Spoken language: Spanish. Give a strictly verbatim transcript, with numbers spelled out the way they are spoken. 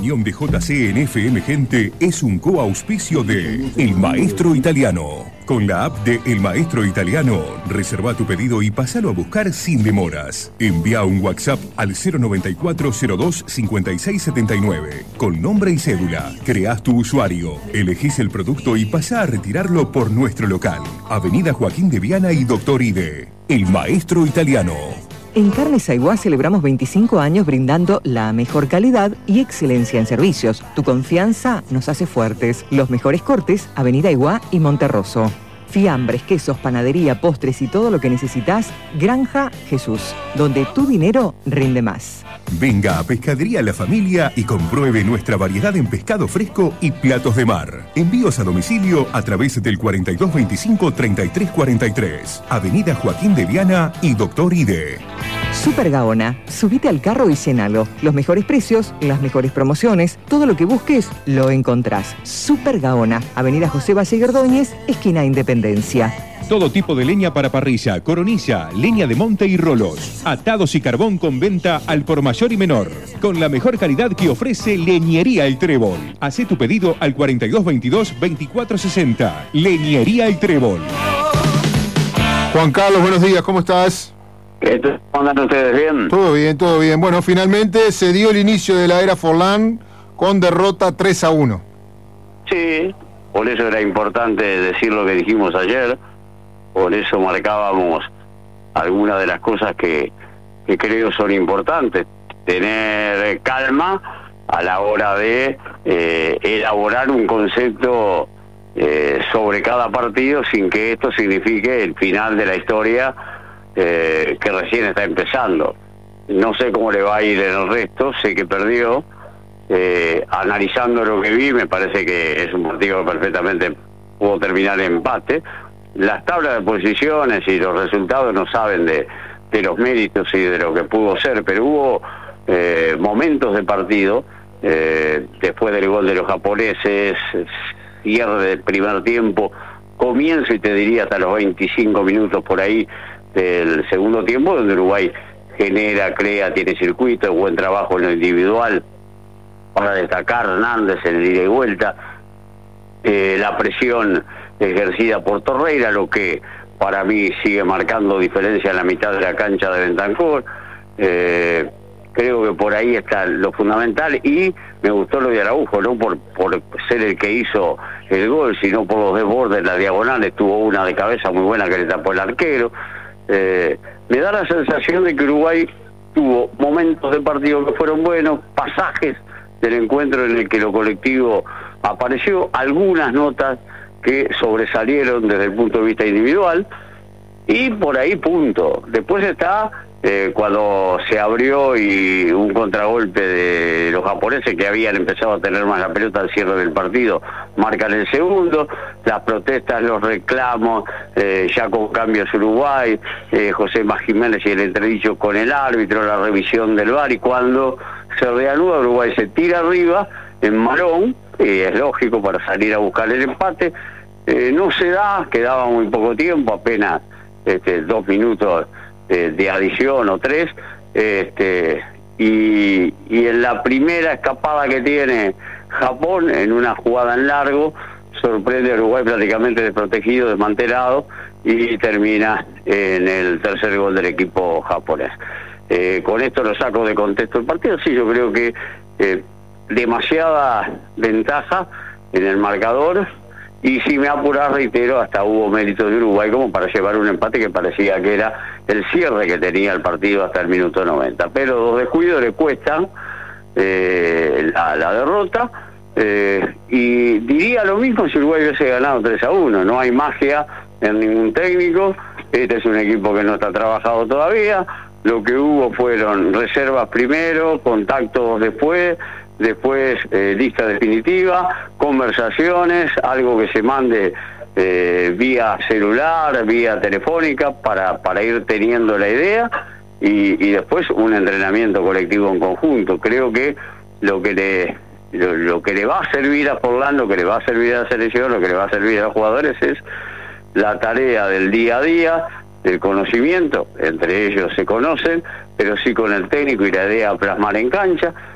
opinión de J C en F M Gente es un coauspicio de El Maestro Italiano. Con la app de El Maestro Italiano, reserva tu pedido y pásalo a buscar sin demoras. Envía un WhatsApp al cero noventa y cuatro cero dos cincuenta y seis setenta y nueve con nombre y cédula. Creás tu usuario, elegís el producto y pasá a retirarlo por nuestro local. Avenida Joaquín de Viana y Doctor Ide. El Maestro Italiano. En Carnes Aiguá celebramos veinticinco años brindando la mejor calidad y excelencia en servicios. Tu confianza nos hace fuertes. Los mejores cortes, Avenida Aiguá y Monterroso. Fiambres, quesos, panadería, postres y todo lo que necesitas, Granja Jesús, donde tu dinero rinde más. Venga a Pescadería La Familia y compruebe nuestra variedad en pescado fresco y platos de mar. Envíos a domicilio a través del cuarenta y dos veinticinco treinta y tres cuarenta y tres. Avenida Joaquín de Viana y Doctor Ide. Super Gaona, subite al carro y llénalo. Los mejores precios, las mejores promociones, todo lo que busques lo encontrás. Super Gaona, Avenida José Valle Ordóñez, esquina Independencia. Todo tipo de leña para parrilla, coronilla, leña de monte y rolos. Atados y carbón con venta al por mayor y menor. Con la mejor calidad que ofrece Leñería El Trébol. Hacé tu pedido al cuarenta y dos veintidós veinticuatro sesenta. Leñería El Trébol. Juan Carlos, buenos días, ¿cómo estás? ¿Cómo andan ustedes? ¿Bien? Todo bien, todo bien. Bueno, finalmente se dio el inicio de la era Forlán con derrota tres a uno. Sí, por eso era importante decir lo que dijimos ayer. Por eso marcábamos algunas de las cosas que, que creo son importantes. Tener calma a la hora de eh, elaborar un concepto eh, sobre cada partido sin que esto signifique el final de la historia eh, que recién está empezando. No sé cómo le va a ir en el resto, sé que perdió. Eh, analizando lo que vi, me parece que es un partido que perfectamente pudo terminar en empate. Las tablas de posiciones y los resultados no saben de, de los méritos y de lo que pudo ser, pero hubo eh, momentos de partido, eh, después del gol de los japoneses, cierre del primer tiempo, comienzo y te diría hasta los veinticinco minutos por ahí del segundo tiempo, donde Uruguay genera, crea, tiene circuito, buen trabajo en lo individual, para destacar Hernández en el ida y vuelta, eh, la presión ejercida por Torreira, lo que para mí sigue marcando diferencia en la mitad de la cancha de Bentancur. Eh, creo que por ahí está lo fundamental, y me gustó lo de Araujo, no por, por ser el que hizo el gol, sino por los desbordes, las diagonales, tuvo una de cabeza muy buena que le tapó el arquero. Eh, me da la sensación de que Uruguay tuvo momentos de partido que fueron buenos, pasajes del encuentro en el que lo colectivo apareció, algunas notas que sobresalieron desde el punto de vista individual, y por ahí punto. Después está eh, cuando se abrió y un contragolpe de los japoneses que habían empezado a tener más la pelota al cierre del partido, marcan el segundo, las protestas, los reclamos, eh, ya con cambios Uruguay, eh, José Más Jiménez y el entredicho con el árbitro, la revisión del V A R, y cuando se reanuda Uruguay se tira arriba en Marón, y es lógico para salir a buscar el empate. Eh, no se da, quedaba muy poco tiempo, apenas este, dos minutos de, de adición o tres, este, y, y en la primera escapada que tiene Japón, en una jugada en largo, sorprende a Uruguay prácticamente desprotegido, desmantelado, y termina en el tercer gol del equipo japonés. Eh, con esto lo saco de contexto el partido. Sí, yo creo que eh, demasiada ventaja en el marcador, y si me apuras, reitero, hasta hubo méritos de Uruguay como para llevar un empate que parecía que era el cierre que tenía el partido hasta el minuto noventa, pero los descuidos le cuestan eh, la, la derrota, eh, y diría lo mismo si Uruguay hubiese ganado tres a uno. No hay magia en ningún técnico, este es un equipo que no está trabajado todavía, lo que hubo fueron reservas primero, contactos después, después eh, lista definitiva, conversaciones, algo que se mande eh, vía celular, vía telefónica, para, para ir teniendo la idea, y, y después un entrenamiento colectivo en conjunto. Creo que lo que le lo, lo que le va a servir a Forlán, lo que le va a servir a la selección, lo que le va a servir a los jugadores es la tarea del día a día, del conocimiento, entre ellos se conocen, pero sí con el técnico y la idea a plasmar en cancha.